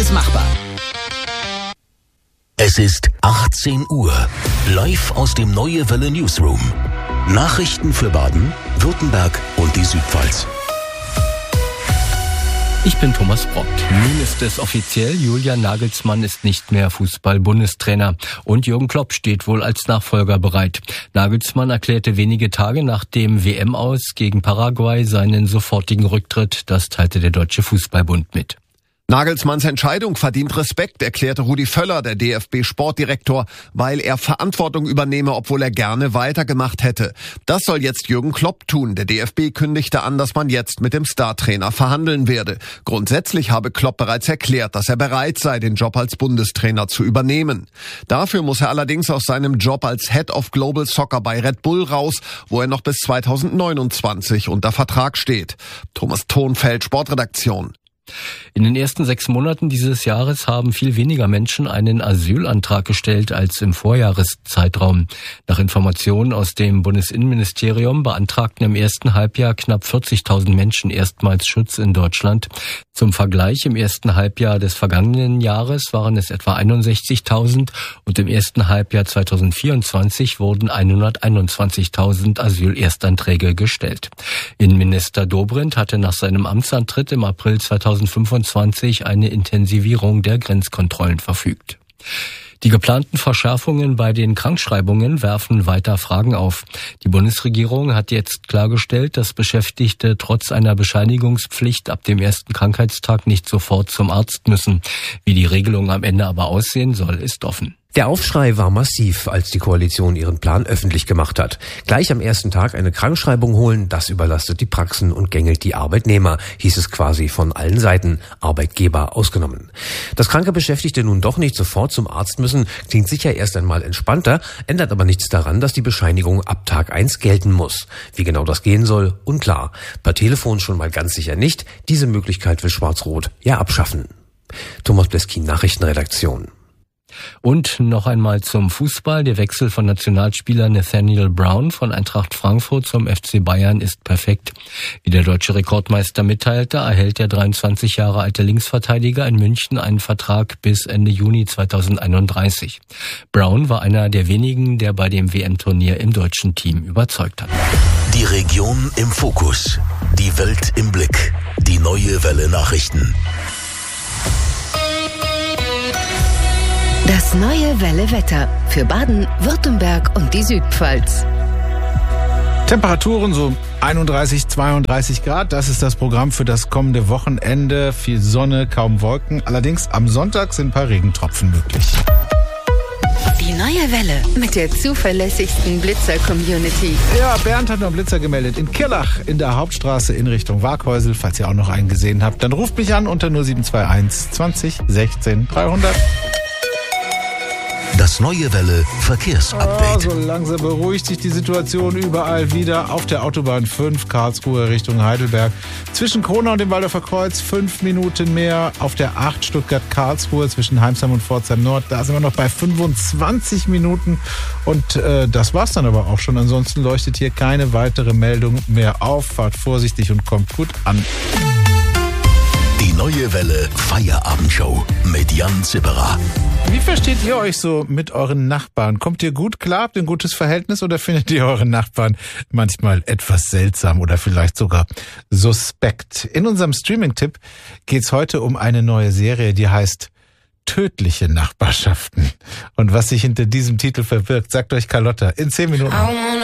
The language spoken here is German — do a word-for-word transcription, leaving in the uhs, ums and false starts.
Alles machbar. Es ist achtzehn Uhr. Live aus dem Neue Welle Newsroom. Nachrichten für Baden, Württemberg und die Südpfalz. Ich bin Thomas Brock. Nun ist es offiziell, Julian Nagelsmann ist nicht mehr Fußball-Bundestrainer und Jürgen Klopp steht wohl als Nachfolger bereit. Nagelsmann erklärte wenige Tage nach dem W M-Aus gegen Paraguay seinen sofortigen Rücktritt. Das teilte der Deutsche Fußballbund mit. Nagelsmanns Entscheidung verdient Respekt, erklärte Rudi Völler, der D F B-Sportdirektor, weil er Verantwortung übernehme, obwohl er gerne weitergemacht hätte. Das soll jetzt Jürgen Klopp tun. Der D F B kündigte an, dass man jetzt mit dem Startrainer verhandeln werde. Grundsätzlich habe Klopp bereits erklärt, dass er bereit sei, den Job als Bundestrainer zu übernehmen. Dafür muss er allerdings aus seinem Job als Head of Global Soccer bei Red Bull raus, wo er noch bis zweitausendneunundzwanzig unter Vertrag steht. Thomas Thonfeld, Sportredaktion. In den ersten sechs Monaten dieses Jahres haben viel weniger Menschen einen Asylantrag gestellt als im Vorjahreszeitraum. Nach Informationen aus dem Bundesinnenministerium beantragten im ersten Halbjahr knapp vierzigtausend Menschen erstmals Schutz in Deutschland. Zum Vergleich, im ersten Halbjahr des vergangenen Jahres waren es etwa einundsechzigtausend und im ersten Halbjahr zweitausendvierundzwanzig wurden hunderteinundzwanzigtausend Asylerstanträge gestellt. Innenminister Dobrindt hatte nach seinem Amtsantritt im April zweitausendfünfundzwanzig eine Intensivierung der Grenzkontrollen verfügt. Die geplanten Verschärfungen bei den Krankschreibungen werfen weiter Fragen auf. Die Bundesregierung hat jetzt klargestellt, dass Beschäftigte trotz einer Bescheinigungspflicht ab dem ersten Krankheitstag nicht sofort zum Arzt müssen. Wie die Regelung am Ende aber aussehen soll, ist offen. Der Aufschrei war massiv, als die Koalition ihren Plan öffentlich gemacht hat. Gleich am ersten Tag eine Krankschreibung holen, das überlastet die Praxen und gängelt die Arbeitnehmer, hieß es quasi von allen Seiten, Arbeitgeber ausgenommen. Dass kranke Beschäftigte nun doch nicht sofort zum Arzt müssen, klingt sicher erst einmal entspannter, ändert aber nichts daran, dass die Bescheinigung ab Tag eins gelten muss. Wie genau das gehen soll, unklar. Per Telefon schon mal ganz sicher nicht. Diese Möglichkeit will Schwarz-Rot ja abschaffen. Thomas Bleskin, Nachrichtenredaktion. Und noch einmal zum Fußball. Der Wechsel von Nationalspieler Nathaniel Brown von Eintracht Frankfurt zum F C Bayern ist perfekt. Wie der deutsche Rekordmeister mitteilte, erhält der dreiundzwanzig Jahre alte Linksverteidiger in München einen Vertrag bis Ende Juni zweitausendeinunddreißig. Brown war einer der wenigen, der bei dem W M-Turnier im deutschen Team überzeugt hat. Die Region im Fokus. Die Welt im Blick. Die Neue Welle Nachrichten. Das Neue Welle Wetter für Baden, Württemberg und die Südpfalz. Temperaturen so einunddreißig, zweiunddreißig Grad. Das ist das Programm für das kommende Wochenende. Viel Sonne, kaum Wolken. Allerdings am Sonntag sind ein paar Regentropfen möglich. Die Neue Welle mit der zuverlässigsten Blitzer-Community. Ja, Bernd hat noch einen Blitzer gemeldet. In Kirlach in der Hauptstraße in Richtung Waghäusel. Falls ihr auch noch einen gesehen habt, dann ruft mich an unter null sieben zwei eins zwanzig sechzehn dreihundert. Das Neue Welle Verkehrsupdate. Oh, so langsam beruhigt sich die Situation überall wieder. Auf der Autobahn fünf Karlsruhe Richtung Heidelberg. Zwischen Kronau und dem Waldorfer Kreuz fünf Minuten mehr. Auf der acht Stuttgart-Karlsruhe zwischen Heimsheim und Pforzheim Nord. Da sind wir noch bei fünfundzwanzig Minuten. Und äh, das war's dann aber auch schon. Ansonsten leuchtet hier keine weitere Meldung mehr auf. Fahrt vorsichtig und kommt gut an. Die Neue Welle Feierabendshow mit Jan Zipperer. Wie versteht ihr euch so mit euren Nachbarn? Kommt ihr gut klar? Habt ihr ein gutes Verhältnis oder findet ihr eure Nachbarn manchmal etwas seltsam oder vielleicht sogar suspekt? In unserem Streaming-Tipp geht's heute um eine neue Serie, die heißt Tödliche Nachbarschaften. Und was sich hinter diesem Titel verbirgt, sagt euch Carlotta in zehn Minuten.